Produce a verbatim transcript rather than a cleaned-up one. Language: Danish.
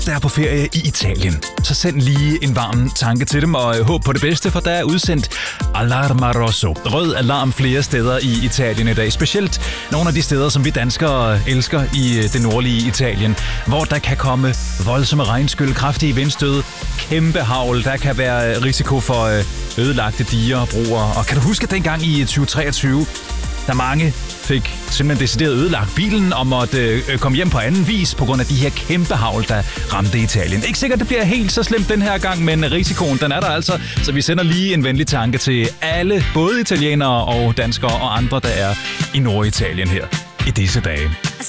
der er på ferie i Italien, så send lige en varm tanke til dem og håb på det bedste, for der er udsendt Allarma Rosso, rød alarm flere steder i Italien i dag. Specielt nogle af de steder, som vi danskere elsker i det nordlige Italien, hvor der kan komme voldsomme regnskyld, kraftige vindstød, kæmpe hagl, der kan være risiko for ødelagte diger og broer. Og kan du huske dengang i tyve treogtyve, der mange fik simpelthen decideret ødelagt bilen og måtte øh, komme hjem på anden vis på grund af de her kæmpe hagl, der ramte Italien. Ikke sikkert, det bliver helt så slemt den her gang, men risikoen, den er der altså. Så vi sender lige en venlig tanke til alle, både italienere og danskere og andre, der er i Norditalien her i disse dage.